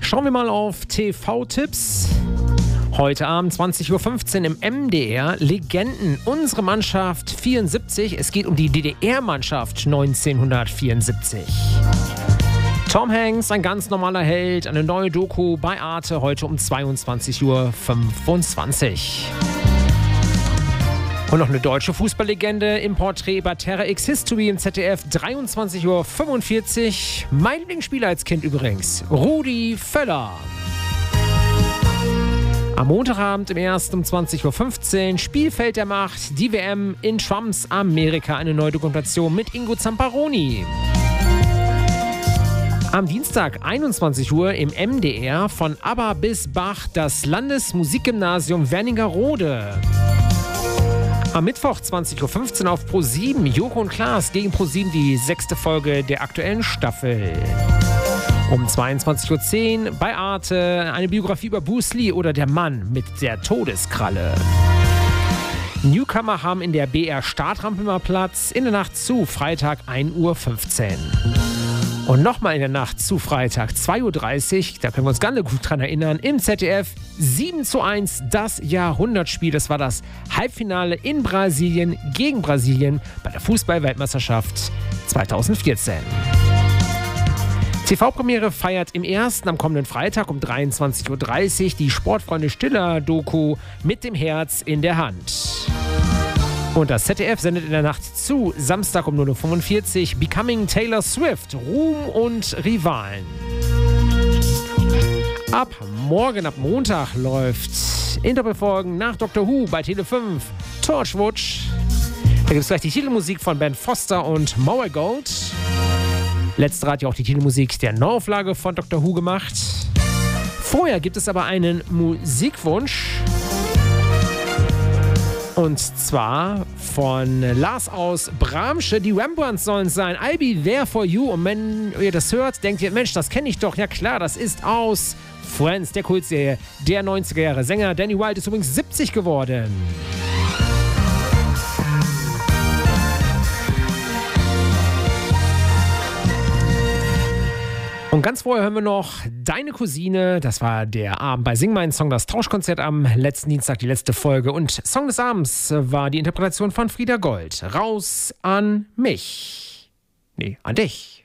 Schauen wir mal auf TV-Tipps. Heute Abend 20.15 Uhr im MDR Legenden. Unsere Mannschaft 74. Es geht um die DDR-Mannschaft 1974. Tom Hanks, ein ganz normaler Held. Eine neue Doku bei Arte heute um 22.25 Uhr. Und noch eine deutsche Fußballlegende im Porträt über Terra X History im ZDF 23.45 Uhr. Mein Lieblingsspieler als Kind übrigens, Rudi Völler. Am Montagabend im 1. um 20.15 Uhr Spielfeld der Macht, die WM in Trumps Amerika, eine neue Dokumentation mit Ingo Zamparoni. Am Dienstag 21 Uhr im MDR von ABBA bis Bach das Landesmusikgymnasium Wernigerode. Am Mittwoch 20.15 Uhr auf Pro7 Joko und Klaas gegen Pro7 die 6. Folge der aktuellen Staffel. Um 22.10 Uhr bei Arte eine Biografie über Bruce Lee oder der Mann mit der Todeskralle. Newcomer haben in der BR Startrampe immer Platz, in der Nacht zu Freitag 1.15 Uhr. Und nochmal in der Nacht zu Freitag 2.30 Uhr, da können wir uns ganz gut dran erinnern, im ZDF 7:1 das Jahrhundertspiel. Das war das Halbfinale in Brasilien gegen Brasilien bei der Fußball-Weltmeisterschaft 2014. TV-Premiere feiert im Ersten am kommenden Freitag um 23.30 Uhr die Sportfreunde Stiller-Doku mit dem Herz in der Hand. Und das ZDF sendet in der Nacht zu Samstag um 0.45 Uhr Becoming Taylor Swift, Ruhm und Rivalen. Ab morgen, ab Montag läuft in Doppelfolgen nach Dr. Who bei Tele5 Torchwood. Da gibt es gleich die Titelmusik von Ben Foster und Mauergold. Letztere hat ja auch die Titelmusik der Neuauflage von Dr. Who gemacht. Vorher gibt es aber einen Musikwunsch. Und zwar von Lars aus Bramsche. Die Rembrandts sollen es sein. I'll be there for you. Und wenn ihr das hört, denkt ihr, Mensch, das kenne ich doch. Ja klar, das ist aus Friends, der Kultserie. Der 90er Jahre Sänger Danny Wilde ist übrigens 70 geworden. Und ganz vorher hören wir noch Deine Cousine. Das war der Abend bei Sing meinen Song, das Tauschkonzert am letzten Dienstag, die letzte Folge. Und Song des Abends war die Interpretation von Frieda Gold. Raus an mich. Nee, an dich.